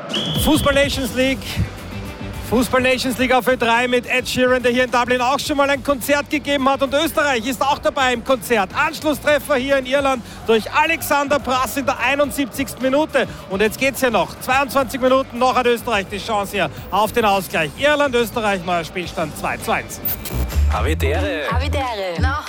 Fußball Nations League auf Ö3 mit Ed Sheeran, der hier in Dublin auch schon mal ein Konzert gegeben hat. Und Österreich ist auch dabei im Konzert. Anschlusstreffer hier in Irland durch Alexander Prass in der 71. Minute. Und jetzt geht's ja noch. 22 Minuten noch hat Österreich die Chance hier auf den Ausgleich. Irland, Österreich, neuer Spielstand 2:1. Havidere. Na,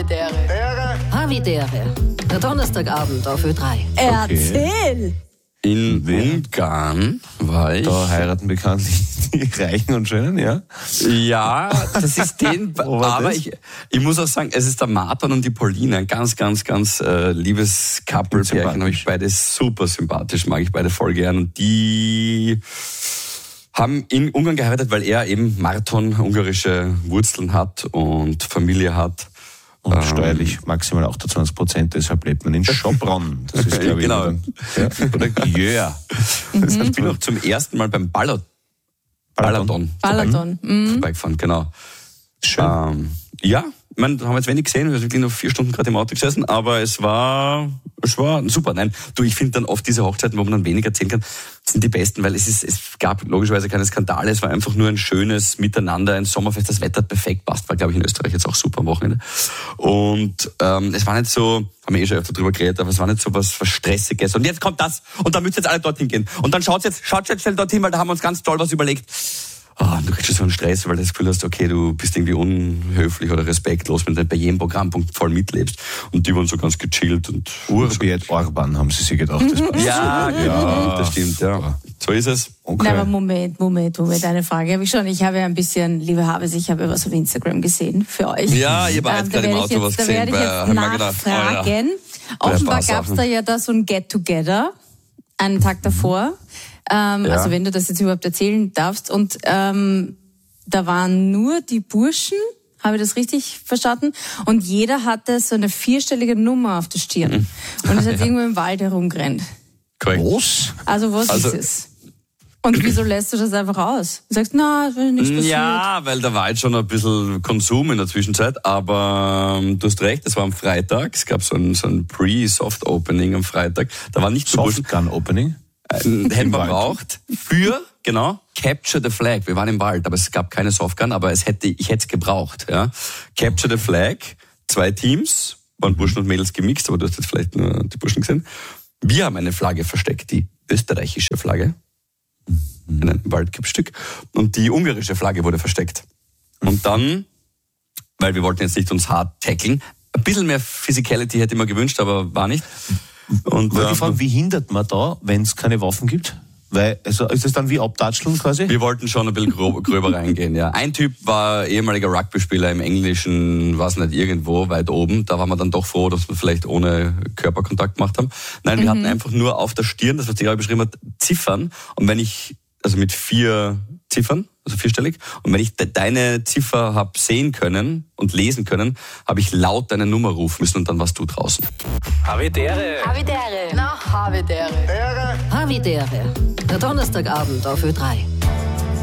Havidere. Der Donnerstagabend auf Ö3. Erzähl! In Ungarn war ich. Da heiraten bekanntlich die Reichen und Schönen, ja? Ja, das ist aber ich muss auch sagen, es ist der Martin und die Pauline, ein ganz liebes Couple-Pärchen. Habe ich beide super sympathisch, mag ich beide voll gern. Und die haben in Ungarn geheiratet, weil er eben Marton ungarische Wurzeln hat und Familie hat. Und steuerlich maximal 28%, deshalb lebt man in Schopron. Das ist, glaube ich, genau. Oder Gjör. Ich bin auch zum ersten Mal beim Balaton vorbeigefahren, genau. Schön. Ja, wir haben jetzt wenig gesehen, wir sind wirklich nur 4 Stunden gerade im Auto gesessen, aber es war super. Nein, ich finde dann oft diese Hochzeiten, wo man dann wenig erzählen kann, sind die besten, weil es gab logischerweise keine Skandale, es war einfach nur ein schönes Miteinander, ein Sommerfest, das Wetter hat perfekt passt, war glaube ich in Österreich jetzt auch super am Wochenende. Und es war nicht so, haben wir schon öfter drüber geredet, aber es war nicht so was Stressiges. Und jetzt kommt das und da müsst ihr jetzt alle dorthin gehen. Und dann schaut jetzt schnell dorthin, weil da haben wir uns ganz toll was überlegt. Du kriegst schon so einen Stress, weil du das Gefühl hast, okay, du bist irgendwie unhöflich oder respektlos, wenn du bei jedem Programmpunkt voll mitlebst. Und die waren so ganz gechillt. Und Urbi et Orban, haben sie sich gedacht. Das passt. Ja, das stimmt, ja. So ist es. Okay. Na, aber Moment, eine Frage habe ich schon. Ich habe ja ein bisschen, liebe Habes, ich habe was auf Instagram gesehen für euch. Ja, ich habe jetzt gerade im Auto was gesehen. Da werde ich jetzt nachfragen. Offenbar gab es da ja so ein Get-Together, einen Tag davor. Also wenn du das jetzt überhaupt erzählen darfst. Und da waren nur die Burschen, habe ich das richtig verstanden? Und jeder hatte so eine 4-stellige Nummer auf der Stirn. Und ist jetzt irgendwo im Wald herumgerannt. Korrekt. Was? Also ist es? Und wieso lässt du das einfach aus? Du sagst, das will nicht passieren. Ja, weil da war jetzt schon ein bisschen Konsum in der Zwischenzeit, aber du hast recht, es war am Freitag, es gab so ein Pre-Soft-Opening am Freitag. Da war nicht so Soft-Gun-Opening? Hätten wir braucht für, Capture the Flag. Wir waren im Wald, aber es gab keine Softgun, aber ich hätte es gebraucht. Ja. Capture the Flag, 2 Teams, waren Burschen und Mädels gemixt, aber du hast jetzt vielleicht nur die Burschen gesehen. Wir haben eine Flagge versteckt, die österreichische Flagge, in einem Waldkippstück, und die ungarische Flagge wurde versteckt. Und dann, weil wir wollten jetzt nicht uns hart tackeln, ein bisschen mehr Physicality hätte ich mir gewünscht, aber war nicht. Und die Frage, wie hindert man da, wenn es keine Waffen gibt? Weil, also ist es dann wie Abtatscheln quasi? Wir wollten schon ein bisschen gröber reingehen, ja. Ein Typ war ehemaliger Rugby-Spieler im englischen, weiß nicht, irgendwo weit oben. Da waren wir dann doch froh, dass wir vielleicht ohne Körperkontakt gemacht haben. Nein, wir hatten einfach nur auf der Stirn, das was die gerade beschrieben hat, Ziffern. Und wenn ich, also mit 4 Ziffern, also 4-stellig, und wenn ich deine Ziffer habe sehen können und lesen können, habe ich laut deine Nummer rufen müssen und dann warst du draußen. Havidere. Na, Havidere. Der Donnerstagabend auf Ö3.